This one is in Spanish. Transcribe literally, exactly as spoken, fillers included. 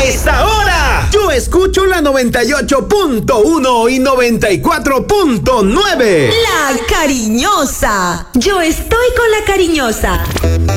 esta hora, yo escucho la noventa y ocho punto uno y noventa y cuatro punto nueve. La Cariñosa. Yo estoy con La Cariñosa.